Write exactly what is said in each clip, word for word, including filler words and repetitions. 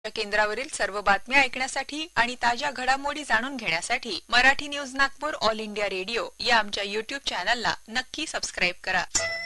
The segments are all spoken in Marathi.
केंद्रावरील सर्व बातम्या ऐकण्यासाठी आणि ताज्या घडामोडी जाणून घेण्यासाठी Marathi news Nagpur all India radio या आमच्या यूट्यूब चॅनलला नक्की सबस्क्राईब करा।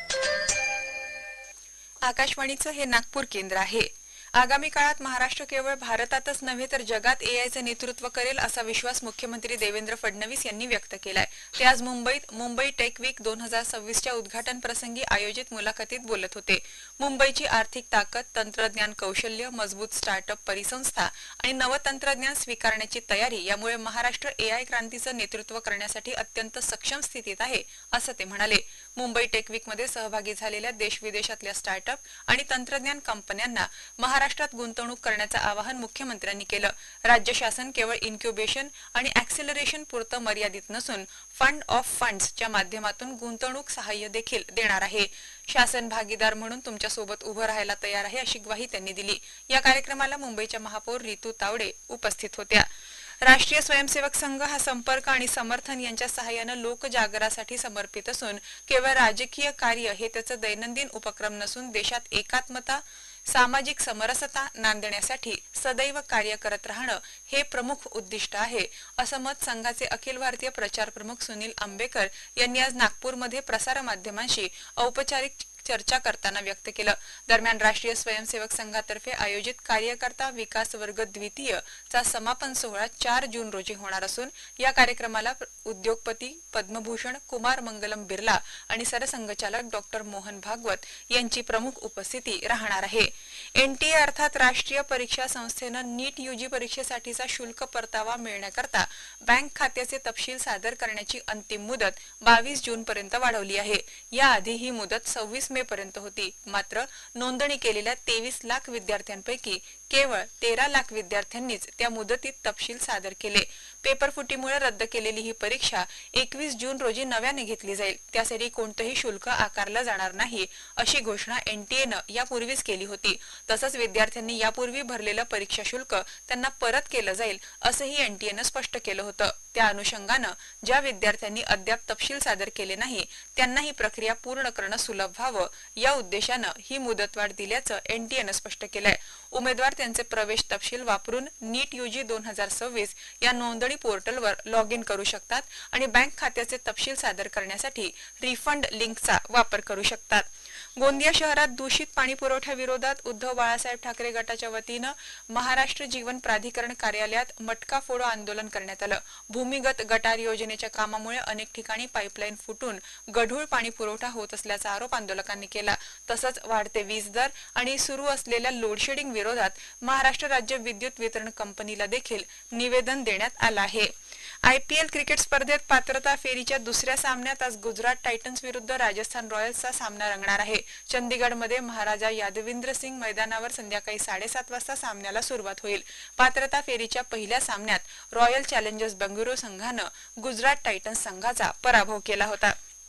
आकाशवाणीचं हे नागपूर केंद्र आहे। आगामी काळात महाराष्ट्र केवळ भारतातच नव्हे तर जगात एआयचे नेतृत्व करेल असा विश्वास मुख्यमंत्री देवेंद्र फडणवीस यांनी व्यक्त केलाय। ते आज मुंबईत मुंबई टेक वीक दोन हजार सव्वीस च्या उद्घाटन प्रसंगी आयोजित मुलाखतीत बोलत होते। मुंबईची आर्थिक ताकद, तंत्रज्ञान कौशल्य, मजबूत स्टार्टअप परिसंस्था आणि नवतंत्रज्ञान स्वीकारण्याची तयारी यामुळे महाराष्ट्र एआय क्रांतीचं नेतृत्व करण्यासाठी अत्यंत सक्षम स्थितीत आहे असं ते म्हणाले। मुंबई टेक वीक मध्ये सहभागी झालेल्या देश-विदेशातल्या स्टार्टअप आणि तंत्रज्ञान कंपन्यांना महाराष्ट्रात गुंतवणूक करण्याचं आवाहन मुख्यमंत्र्यांनी केलं। राज्य शासन केवळ इन्क्युबेशन आणि ॲक्सेलरेशन पुरतं मर्यादित नसून फंड ऑफ फंड्सच्या माध्यमातून गुंतवणूक सहाय्य देखील देणार आहे। शासन भागीदार म्हणून तुमच्या सोबत उभं राहायला तयार आहे अशी ग्वाही त्यांनी दिली। या कार्यक्रमाला मुंबईच्या महापौर रितू तावडे उपस्थित होत्या। राष्ट्रीय स्वयंसेवक संघ हा संपर्क आणि समर्थन यांच्या सहाय्याने लोकजागरासाठी समर्पित असून केवळ राजकीय कार्य हे त्याचे दैनंदिन उपक्रम नसून देशात एकात्मता, सामाजिक समरसता नांदण्यासाठी सदैव कार्य करत राहणं हे प्रमुख उद्दिष्ट आहे असं मत संघाचे अखिल भारतीय प्रचार प्रमुख सुनील आंबेकर यांनी आज नागपूरमध्ये प्रसार माध्यमांशी औपचारिक चर्चा करताना व्यक्त केलं। दरम्यान राष्ट्रीय स्वयंसेवक संघातर्फे आयोजित कार्यकर्ता विकास वर्ग द्वितीय चा समापन सोहळा चार जून रोजी होणार असून या कार्यक्रमाला उद्योगपती पद्मभूषण कुमार मंगलम बिर्ला आणि सरसंघचालक डॉक्टर मोहन भागवत यांची प्रमुख उपस्थिती राहणार आहे। एनटीए अर्थात राष्ट्रीय परीक्षा संस्थेनं नीट यूजी परीक्षेसाठीचा शुल्क परतावा मिळण्याकरता बँक खात्याचे तपशील सादर करण्याची अंतिम मुदत बावीस जून पर्यंत वाढवली आहे। याआधी ही मुदत सव्वीस मे पर्यंत होती। मात्र नोंदणी केलेल्या तेवीस लाख विद्यार्थ्यांपैकी केवळ तेरा लाख विद्यार्थ्यांनीच त्या मुदतीत तपशील सादर केले। पेपरफुटीमुळे रद्द केलेली ही परीक्षा एकवीस जून रोजी नव्याने घेतली जाईल। त्यासाठी कोणतेही शुल्क आकारलं जाणार नाही अशी घोषणा एनटीएनं यापूर्वीच केली होती। तसंच विद्यार्थ्यांनी यापूर्वी भरलेलं परीक्षा शुल्क त्यांना परत केलं जाईल असंही एनटीएनं स्पष्ट केलं होतं। त्या अनुषंगानं ज्या विद्यार्थ्यांनी अद्याप तपशील सादर केले नाही त्यांना ही प्रक्रिया पूर्ण करणं सुलभ व्हावं या उद्देशानं ही मुदतवाढ दिल्याचं एनटीएनं स्पष्ट केलंय। उमेदवार त्यांचे प्रवेश तपशील वापरून नीट यूजी दोन हजार सव्वीस या नोंदणी पोर्टलवर लॉग इन करू शकतात आणि बँक खात्याचे तपशील सादर करण्यासाठी रिफंड लिंकचा वापर करू शकतात। गोंदिया शहरात दूषित पाणी पुरवठ्याविरोधात उद्धव बाळासाहेब ठाकरे गटाच्या वतीनं महाराष्ट्र जीवन प्राधिकरण कार्यालयात मटका फोडो आंदोलन करण्यात आलं। भूमिगत गटार योजनेच्या कामामुळे अनेक ठिकाणी पाईपलाईन फुटून गढूळ पाणी पुरवठा होत असल्याचा आरोप आंदोलकांनी केला। तसंच वाढते वीज दर आणि सुरू असलेल्या लोडशेडिंग विरोधात महाराष्ट्र राज्य विद्युत वितरण कंपनीला देखील निवेदन देण्यात आलं आहे। आयपीएल क्रिकेट स्पर्धेत पात्रता फेरीच्या दुसऱ्या सामन्यात आज गुजरात टायटन्स विरुद्ध राजस्थान रॉयल्सचा सामना रंगणार आहे। चंदीगडमध्ये महाराजा यादविंद्र सिंग मैदानावर संध्याकाळी साडेसात वाजता सामन्याला सुरुवात होईल। पात्रता फेरीच्या पहिल्या सामन्यात रॉयल चॅलेंजर्स बेंगळुरू संघानं गुजरात टायटन्स संघाचा पराभव केला होता।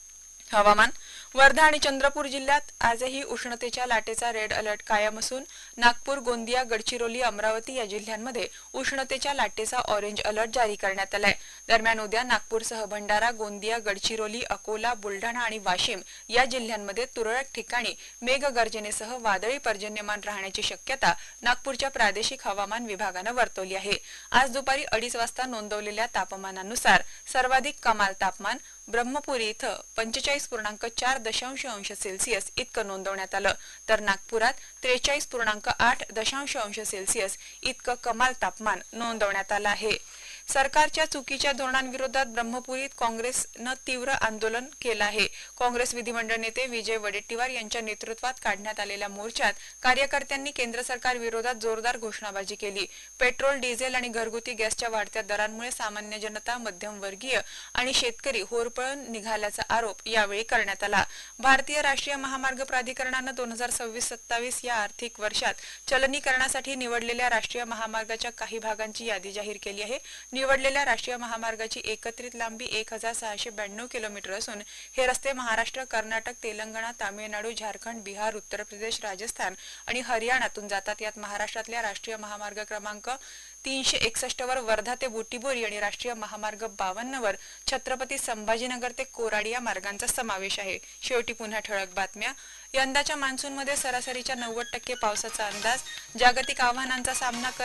हवामान वर्धा आणि चंद्रपूर जिल्ह्यात आजही उष्णतेच्या लाटेचा रेड अलर्ट कायम असून नागपूर, गोंदिया, गडचिरोली, अमरावती या जिल्ह्यांमध्ये उष्णतेच्या लाटेचा ऑरेंज अलर्ट जारी करण्यात आलाय। दरम्यान उद्या नागपूरसह भंडारा, गोंदिया, गडचिरोली, अकोला, बुलढाणा आणि वाशिम या जिल्ह्यांमध्ये तुरळक ठिकाणी मेघगर्जनेसह वादळी पर्जन्यमान राहण्याची शक्यता नागपूरच्या प्रादेशिक हवामान विभागानं वर्तवली आहे। आज दुपारी अडीच वाजता नोंदवलेल्या तापमानानुसार सर्वाधिक कमाल तापमान ब्रह्मपुरी इथं पंचेचाळीस पूर्णांक चार दशांश अंश सेल्सिअस इतकं नोंदवण्यात आलं तर नागपुरात त्रेचाळीस पूर्णांक आठ दशांश अंश सेल्सिअस इतकं कमाल तापमान नोंदवण्यात आलं आहे। सरकारच्या चुकीच्या धोरणांविरोधात ब्रह्मपुरीत काँग्रेसनं तीव्र आंदोलन केलं आहे। काँग्रेस विधिमंडळ नेते विजय वडेट्टीवार यांच्या नेतृत्वात काढण्यात आलेल्या मोर्चात कार्यकर्त्यांनी केंद्र सरकार विरोधात जोरदार घोषणाबाजी केली। पेट्रोल, डिझेल आणि घरगुती गॅसच्या वाढत्या दरांमुळे सामान्य जनता, मध्यमवर्गीय आणि शेतकरी होरपळून निघाल्याचा आरोप यावेळी करण्यात आला। भारतीय राष्ट्रीय महामार्ग प्राधिकरणानं दोन हजार सव्वीस सत्तावीस या आर्थिक वर्षात चलनीकरणासाठी निवडलेल्या राष्ट्रीय महामार्गाच्या काही भागांची यादी जाहीर केली आहे। निवडलेल्या राष्ट्रीय महामार्गाची एकत्रित लांबी एक हजार सहाशे ब्याण्णव किलोमीटर असून हे रस्ते महाराष्ट्र, कर्नाटक, तेलंगणा, तामिळनाडू, झारखंड, बिहार, उत्तर प्रदेश, राजस्थान आणि हरियाणातून जातात। यात महाराष्ट्रातल्या राष्ट्रीय महामार्ग क्रमांक तीनशे एकसष्ट वर वर्धा ते बुटीबोरी आणि राष्ट्रीय महामार्ग बावन्न वर छत्रपती संभाजीनगर ते कोराडी या मार्गांचा समावेश आहे। शेवटी पुन्हा ठळक बातम्या। यंदाच्या मान्सूनमध्ये सरासरीच्या नव्वद टक्के पावसाचा अंदाज. जागतिक आव्हानांचा सामना करत